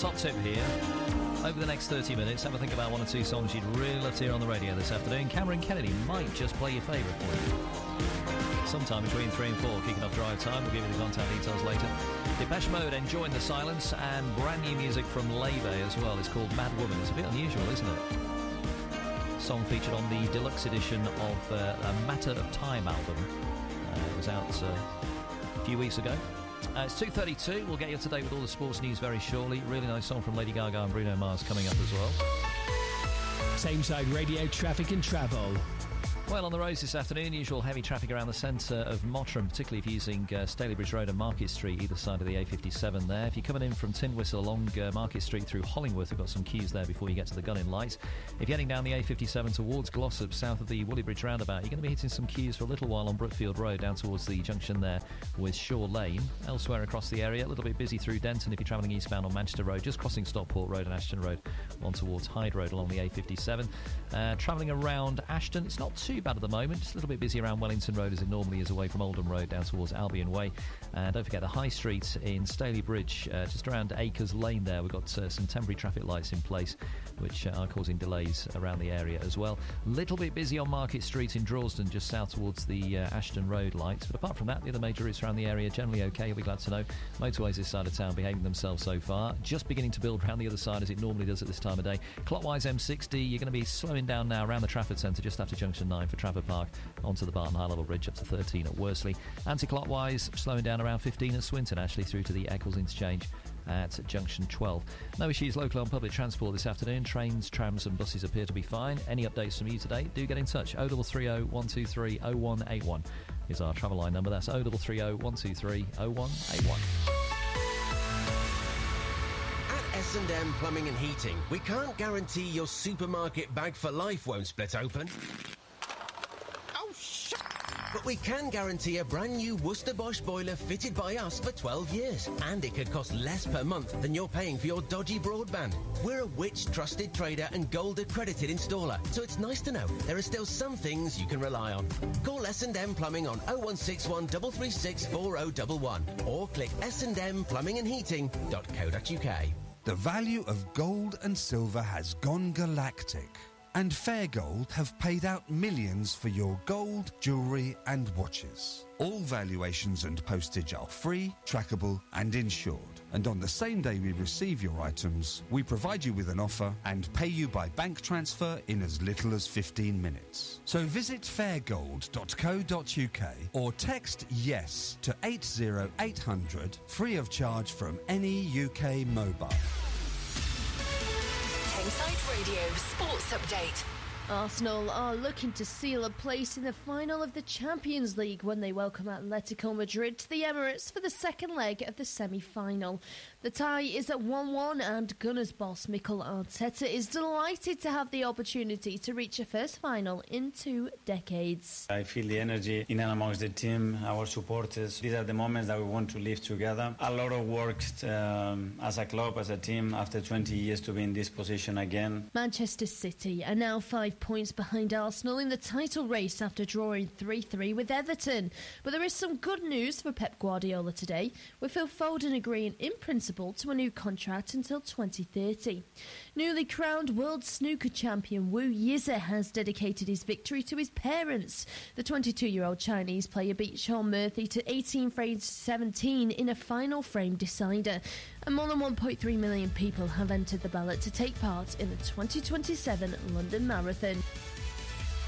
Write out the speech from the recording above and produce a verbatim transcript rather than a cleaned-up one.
top tip here. Over the next thirty minutes, have a think about one or two songs you'd really love to hear on the radio this afternoon. Cameron Kennedy might just play your favourite for you. Sometime between three and four, kicking off drive time. We'll give you the contact details later. Depeche Mode, Enjoying the Silence, and brand new music from Leve as well. It's called Mad Woman. It's a bit unusual, isn't it? Song featured on the deluxe edition of uh, a Matter of Time album. Uh, it was out uh, a few weeks ago. Uh, it's two thirty-two. We'll get you up to date with all the sports news very shortly. Really nice song from Lady Gaga and Bruno Mars coming up as well. Tameside Radio Traffic and Travel. Well, on the roads this afternoon, usual heavy traffic around the centre of Mottram, particularly if you're using uh, Stalybridge Road and Market Street, either side of the A fifty-seven there. If you're coming in from Tintwistle along uh, Market Street through Hollingworth, we've got some queues there before you get to the Gunning Lights. If you're heading down the A fifty-seven towards Glossop, south of the Woolleybridge roundabout, you're going to be hitting some queues for a little while on Brookfield Road, down towards the junction there with Shaw Lane. Elsewhere across the area, a little bit busy through Denton if you're travelling eastbound on Manchester Road, just crossing Stockport Road and Ashton Road on towards Hyde Road along the A fifty-seven. Uh, travelling around Ashton, it's not too bad at the moment, just a little bit busy around Wellington Road as it normally is away from Oldham Road down towards Albion Way. And don't forget the High Street in Stalybridge, uh, just around Acres Lane there. We've got uh, some temporary traffic lights in place which uh, are causing delays around the area as well. Little bit busy on Market Street in Drorsden, just south towards the uh, Ashton Road lights. But apart from that, the other major routes around the area generally okay, you'll be glad to know. Motorways this side of town behaving themselves so far. Just beginning to build around the other side as it normally does at this time of day. Clockwise M sixty, you're going to be slowing down now around the Trafford Centre just after Junction nine for Trafford Park, onto the Barton High Level Bridge up to thirteen at Worsley. Anti-clockwise, slowing down around fifteen at Swinton, actually through to the Eccles Interchange at Junction twelve. No issues locally on public transport this afternoon. Trains, trams and buses appear to be fine. Any updates from you today, do get in touch. oh three three oh, one two three, oh one eight one is our travel line number. That's oh three three oh, one two three, oh one eight one. S and M Plumbing and Heating, we can't guarantee your supermarket bag for life won't split open. Oh, shit! But we can guarantee a brand new Worcester Bosch boiler fitted by us for twelve years. And it could cost less per month than you're paying for your dodgy broadband. We're a Which trusted trader and gold accredited installer, so it's nice to know there are still some things you can rely on. Call S and M Plumbing on oh one six one, three three six, four oh one one or click s and m plumbing and heating dot co dot u k. The value of gold and silver has gone galactic, and Fair Gold have paid out millions for your gold, jewellery and watches. All valuations and postage are free, trackable and insured. And on the same day we receive your items, we provide you with an offer and pay you by bank transfer in as little as fifteen minutes. So visit fair gold dot co dot u k or text YES to eight oh eight hundred, free of charge from any U K mobile. Tameside Radio Sports Update. Arsenal are looking to seal a place in the final of the Champions League when they welcome Atletico Madrid to the Emirates for the second leg of the semi-final. The tie is at one one and Gunners boss Mikel Arteta is delighted to have the opportunity to reach a first final in two decades. I feel the energy in and amongst the team, our supporters. These are the moments that we want to live together. A lot of work um, as a club, as a team, after twenty years to be in this position again. Manchester City are now five points behind Arsenal in the title race after drawing three three with Everton. But there is some good news for Pep Guardiola today, with Phil Foden agreeing in principle to a new contract until twenty thirty. Newly crowned world snooker champion Wu Yize has dedicated his victory to his parents. The twenty-two-year-old Chinese player beat Sean Murphy to eighteen frames seventeen in a final frame decider. And more than one point three million people have entered the ballot to take part in the twenty twenty-seven London Marathon.